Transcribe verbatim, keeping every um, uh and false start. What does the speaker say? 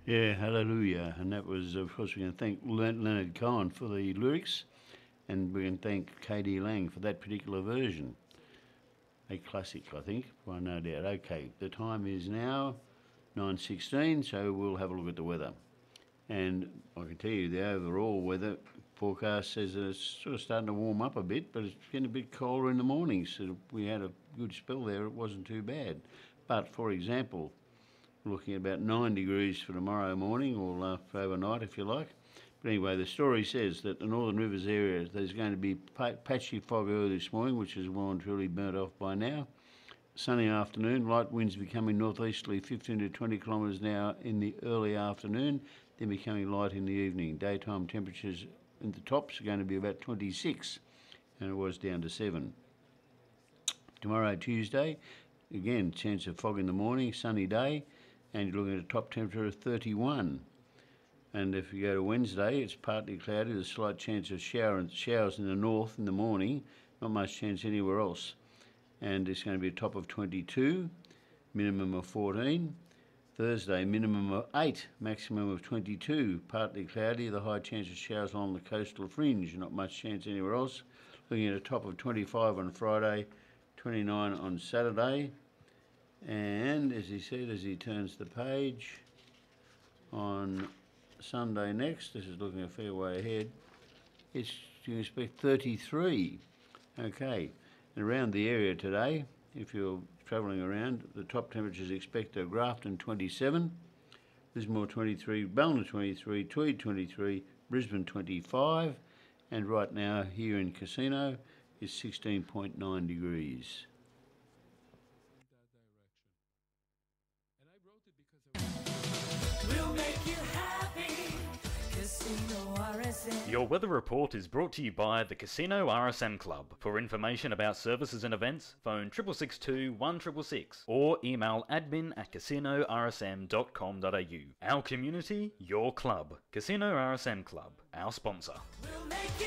Yeah, hallelujah. And that was, of course, we can thank Leon- Leonard Cohen for the lyrics, and we can thank K D Lang for that particular version. A classic, I think, well, no doubt. Okay, the time is now nine sixteen, so we'll have a look at the weather. And I can tell you the overall weather forecast says that it's sort of starting to warm up a bit, but it's getting a bit colder in the mornings. So we had a good spell there, it wasn't too bad. But for example, looking at about nine degrees for tomorrow morning, or uh, for overnight if you like. But anyway, the story says that the Northern Rivers area, there's going to be pa- patchy fog early this morning, which is well and truly burnt off by now. Sunny afternoon, light winds becoming northeasterly fifteen to twenty kilometres an hour in the early afternoon, then becoming light in the evening. Daytime temperatures in the tops are going to be about twenty-six, and it was down to seven. Tomorrow, Tuesday, again, chance of fog in the morning, sunny day, and you're looking at a top temperature of thirty-one. And if you go to Wednesday, it's partly cloudy, there's a slight chance of shower and showers in the north in the morning, not much chance anywhere else. And it's going to be a top of twenty-two, minimum of fourteen. Thursday, minimum of eight, maximum of twenty-two, partly cloudy, the high chance of showers along the coastal fringe, not much chance anywhere else. Looking at a top of twenty-five on Friday, twenty-nine on Saturday. And as he said, as he turns the page, on Sunday next, this is looking a fair way ahead, it's, you can expect thirty-three. Okay, and around the area today, if you're travelling around, the top temperatures expected are Grafton twenty-seven, Lismore twenty-three, Ballina twenty-three, Tweed twenty-three, Brisbane twenty-five, and right now here in Casino is sixteen point nine degrees. We'll make you happy. Casino R S M. Your weather report is brought to you by the Casino R S M Club. For information about services and events, phone six six six two, one six six six or email admin at casino r s m dot com dot a u. Our community, your club. Casino R S M Club, our sponsor. We'll make you